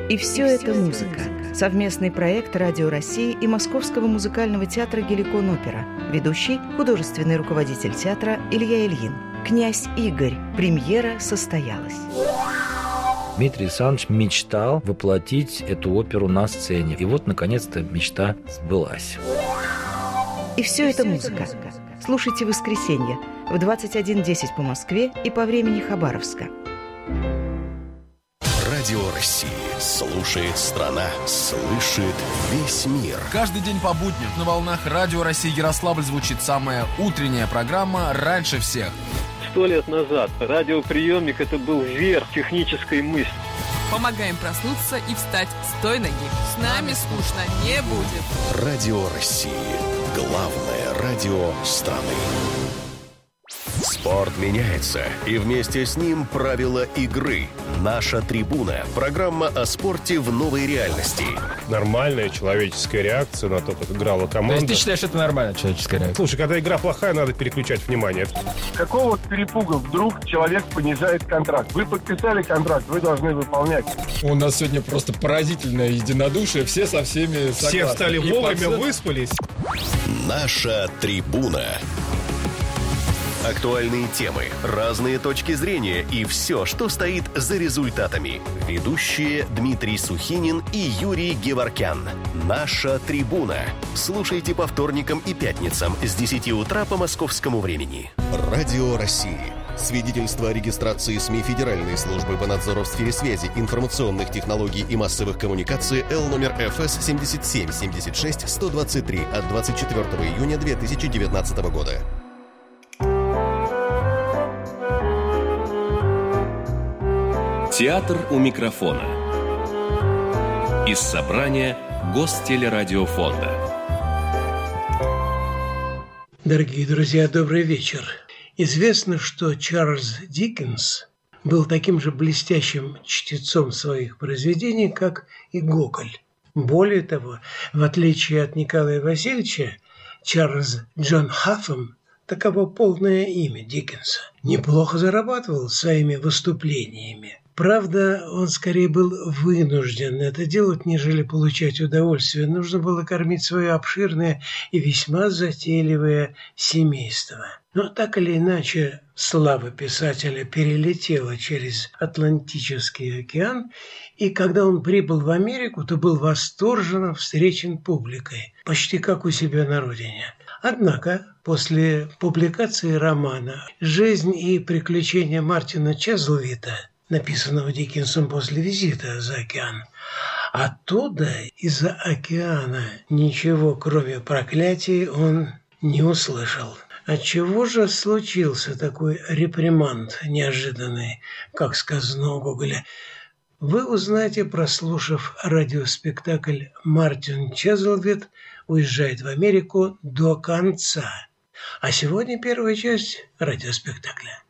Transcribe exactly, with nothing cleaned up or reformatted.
И все это музыка. Совместный проект Радио России и Московского музыкального театра «Геликон Опера». Ведущий – художественный руководитель театра Илья Ильин. «Князь Игорь». Премьера состоялась. Дмитрий Александрович мечтал воплотить эту оперу на сцене. И вот, наконец-то, мечта сбылась. И все это музыка. Слушайте в воскресенье в двадцать один десять по Москве и по времени Хабаровска. Радио России. Слушает страна, слышит весь мир. Каждый день по будням на волнах Радио России Ярославль звучит самая утренняя программа «Раньше всех». Сто лет назад радиоприемник – это был верх технической мысли. Помогаем проснуться и встать с той ноги. С нами скучно не будет. Радио России. Главное радио страны. Спорт меняется, и вместе с ним правила игры. «Наша трибуна» – программа о спорте в новой реальности. Нормальная человеческая реакция на то, как играла команда. То есть ты считаешь, это нормальная человеческая реакция? Слушай, когда игра плохая, надо переключать внимание. Какого перепуга вдруг человек понижает контракт? Вы подписали контракт, вы должны выполнять. У нас сегодня просто поразительное единодушие, все со всеми согласны. Все встали И вовремя, под... выспались. «Наша трибуна». Актуальные темы, разные точки зрения и все, что стоит за результатами. Ведущие Дмитрий Сухинин и Юрий Геворкян. «Наша трибуна». Слушайте по вторникам и пятницам с десяти утра по московскому времени. Радио России. Свидетельство о регистрации СМИ Федеральной службы по надзору в сфере связи, информационных технологий и массовых коммуникаций Л номер Ф С семь семь семь шесть сто двадцать три от двадцать четвёртого июня две тысячи девятнадцатого года. Театр у микрофона. Из собрания Гостелерадиофонда. Дорогие друзья, добрый вечер. Известно, что Чарльз Диккенс был таким же блестящим чтецом своих произведений, как и Гоголь. Более того, в отличие от Николая Васильевича, Чарльз Джон Хаффем, таково полное имя Диккенса, неплохо зарабатывал своими выступлениями. Правда, он скорее был вынужден это делать, нежели получать удовольствие. Нужно было кормить свое обширное и весьма затейливое семейство. Но так или иначе, слава писателя перелетела через Атлантический океан, и когда он прибыл в Америку, то был восторженно встречен публикой, почти как у себя на родине. Однако, после публикации романа «Жизнь и приключения Мартина Чезлвита», написанного Диккенсом после визита за океан, оттуда, из-за океана, ничего, кроме проклятий, он не услышал. Отчего же случился такой реприманд неожиданный, как сказано у Гоголя? Вы узнаете, прослушав радиоспектакль «Мартин Чезлвит уезжает в Америку» до конца. А сегодня первая часть радиоспектакля.